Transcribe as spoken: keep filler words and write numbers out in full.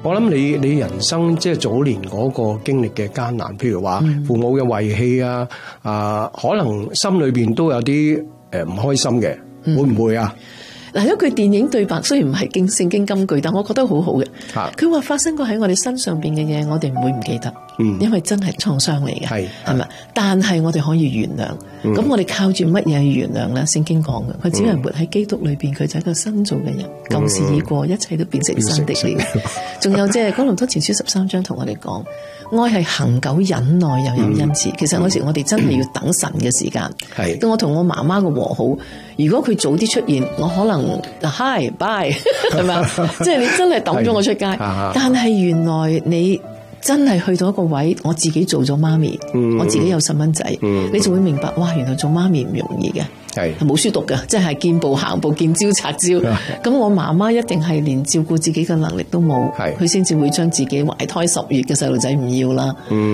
我諗你你人生即係早年嗰個經歷嘅艱難，譬如話父母嘅遺棄啊，啊可能心裏邊都有啲誒唔開心嘅，會唔會啊？ 嗱，有一句電影對白雖然唔係經聖經金句，但我覺得好好嘅。佢話發生過喺我哋身上邊嘅嘢，我哋唔會唔記得，嗯、因為真係創傷嚟嘅，係係咪？但係我哋可以原諒。咁、嗯、我哋靠住乜嘢去原諒咧？聖經講嘅，佢只係活喺基督裏邊，佢就係一個新造嘅人，舊、嗯、事已過，一切都變成新的了。仲有即係哥林多前書十三章同我哋講，愛係恒久忍耐又有恩慈。嗯、其實有時我哋真係要等神嘅時間。係、嗯，咁我同我媽媽嘅和好，如果佢早啲出現，我可能 hi bye 係咪啊？即係你真係抌咗我出街，但係原來你真係去到一個位，我自己做咗媽咪，嗯、我自己有細蚊仔，嗯、你就會明白，哇！原來做媽咪唔容易嘅，係冇書讀嘅，即係見步行步，見招拆招。咁我媽媽一定係連照顧自己嘅能力都冇，佢先至會將自己懷胎十月嘅細路仔唔要啦。嗯